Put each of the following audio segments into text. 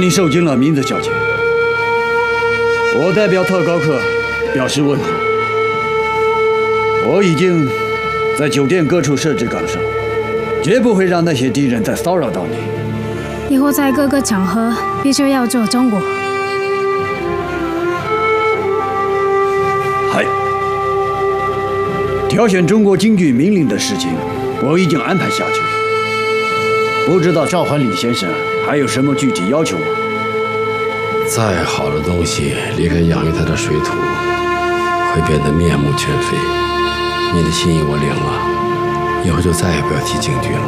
你受惊了，名字小姐。我代表特高课表示问候。我已经在酒店各处设置岗哨，绝不会让那些敌人再骚扰到你。 以后在各个场合必须要做中国。 嗨，挑选中国京剧名伶的事情，我已经安排下去了。不知道赵桓李先生还有什么具体要求吗？ 再好的东西，离开养育它的水土，会变得面目全非。你的心意我领了，以后就再也不要提京剧了。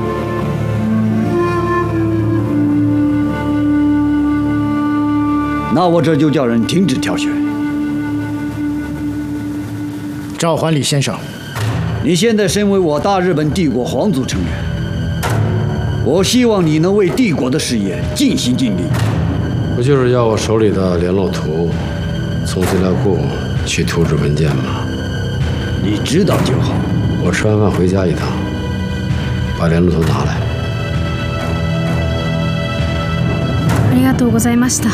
那我这就叫人停止挑选。 赵桓李先生， 你现在身为我大日本帝国皇族成员，我希望你能为帝国的事业尽心尽力。 不就是要我手里的联络图从资料库去图纸文件吗？ 你知道就好。 我吃完饭回家一趟，把联络图拿来。 ありがとうございました。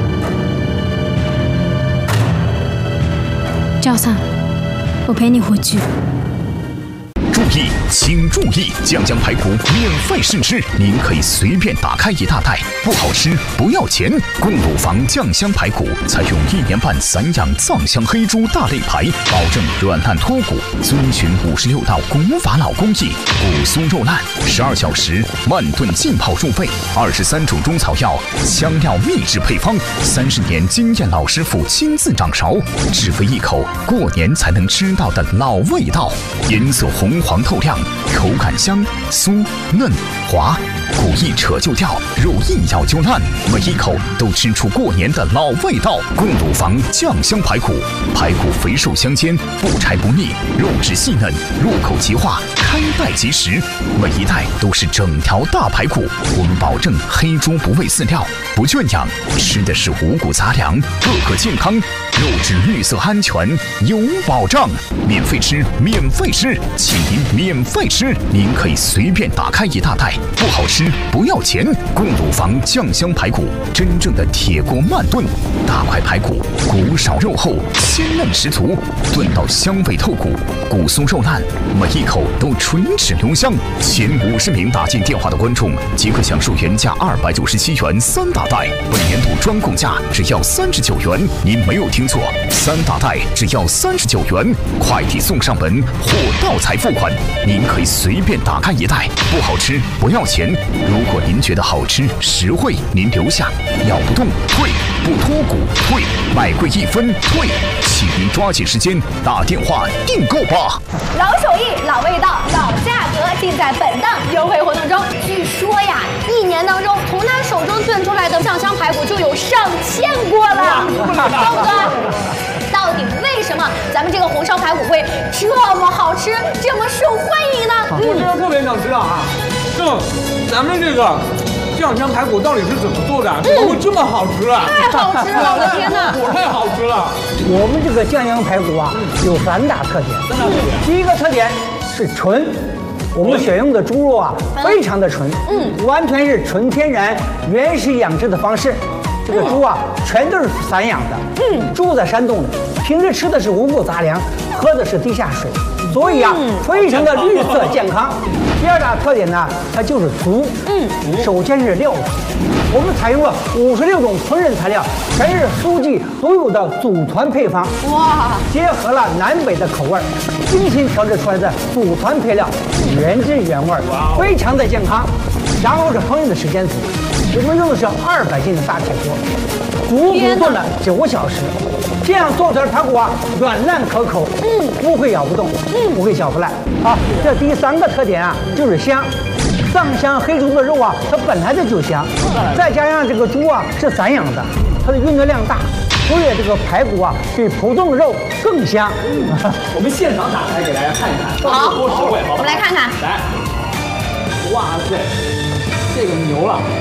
赵さん，我陪你回去。 注意，请注意！酱香排骨免费试吃，您可以随便打开一大袋，不好吃不要钱。贡卤坊酱香排骨采用1年半散养藏香黑猪大肋排，保证软烂脱骨，遵循56道古法老工艺，骨酥肉烂，12小时慢炖浸泡入味，23种中草药，香料秘制配方，30年经验老师傅亲自掌勺，只为一口过年才能吃到的老味道，颜色红黄透亮，口感香酥嫩滑，骨一扯就掉，肉一咬就烂，每一口都吃出过年的老味道。贡卤坊酱香排骨，排骨肥瘦相间，不柴不腻，肉质细嫩，入口即化，开袋即食，每一袋都是整条大排骨。我们保证黑猪不喂饲料，不圈养，吃的是五谷杂粮，个个健康，肉质绿色安全，有保障。免费吃，免费吃，请您免费吃，您可以随便打开一大袋，不好吃不要钱。贡卤坊酱香排骨，真正的铁锅慢炖，大块排骨，骨少肉厚，鲜嫩十足，炖到香味透骨，骨酥肉烂，每一口都唇齿留香。前50名打进电话的观众即可享受原价297元3大袋，本年度专供价只要39元。您没有听错，3大袋只要39元，快递送上门，货到才付款。您可以随便打开一袋，不好吃不要钱。如果您觉得好吃实惠，您留下，咬不动退，不脱骨退，买贵1分退，请您抓紧时间打电话订购吧。 老手艺、老味道、老价格，尽在本档优惠活动中。据说呀，1年当中从他手中炖出来的酱香排骨就有上千锅了，对不对？到底为什么咱们这个红烧排骨会这么好吃，这么受欢迎呢？ 我真的特别想知道啊，咱们这个酱香排骨到底是怎么做的？怎么会这么好吃啊？ 太好吃了，我的天哪！ 太好吃了！ 我们这个酱香排骨啊，有3大特点。第一个特点是纯。我们选用的猪肉啊，非常的纯，完全是纯天然、原始养殖的方式。这个猪啊，全都是散养的，住在山洞里，平时吃的是五谷杂粮，喝的是地下水，所以啊，非常的绿色健康。第2大特点呢，它就是足，首先是料子，我们采用了56种纯人材料，全是苏记独有的祖传配方，哇，结合了南北的口味，精心调制出来的祖传配料，原汁原味，非常的健康。然后是烹饪的时间足，我们用的是200斤的大铁锅，足足炖了9小时，这样做出来的排骨啊，软烂可口，不会咬不动，不会嚼不烂。好，这第3个特点啊，就是香。藏香黑猪的肉啊，它本来就香，再加上这个猪啊是散养的，它的运动量大，所以这个排骨啊比普通的肉更香。 我们现场打开给大家看一看， 好， 多实惠，好吧？ 我们来看看。 来，哇塞，这个牛了。